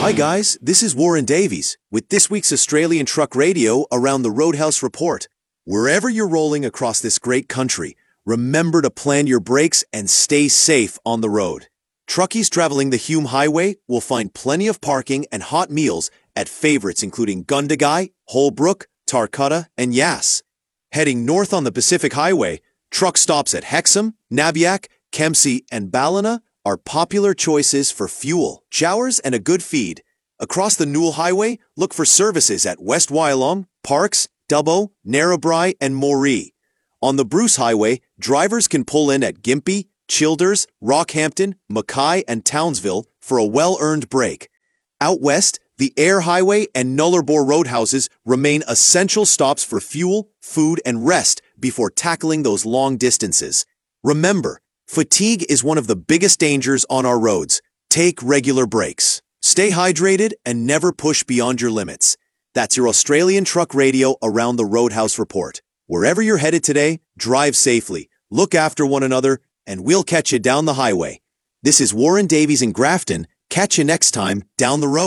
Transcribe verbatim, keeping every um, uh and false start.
Hi guys, this is Warren Davies with this week's Australian Truck Radio Around the Roadhouse Report. Wherever you're rolling across this great country, remember to plan your brakes and stay safe on the road. Truckies traveling the Hume Highway will find plenty of parking and hot meals at favorites including Gundagai, Holbrook, Tarcutta, and Yass. Heading north on the Pacific Highway, truck stops at Hexham, Nabiac, Kempsey, and Ballina are popular choices for fuel, showers, and a good feed. Across the Newell Highway, look for services at West Wyalong, Parks, Dubbo, Narrabri, and Moree. On the Bruce Highway, drivers can pull in at Gympie, Childers, Rockhampton, Mackay, and Townsville for a well-earned break. Out west, the Ayr Highway and Nullarbor Roadhouses remain essential stops for fuel, food, and rest before tackling those long distances. Remember, fatigue is one of the biggest dangers on our roads. Take regular breaks. Stay hydrated and never push beyond your limits. That's your Australian Truck Radio Around the Roadhouse Report. Wherever you're headed today, drive safely, look after one another, and we'll catch you down the highway. This is Warren Davies in Grafton. Catch you next time down the road.